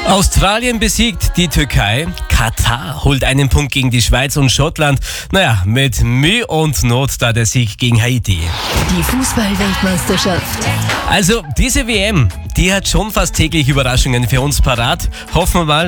Australien besiegt die Türkei, Katar holt einen Punkt gegen die Schweiz und Schottland, mit Mühe und Not da der Sieg gegen Haiti. Die Fußball-Weltmeisterschaft. Also diese WM, die hat schon fast täglich Überraschungen für uns parat. Hoffen wir mal,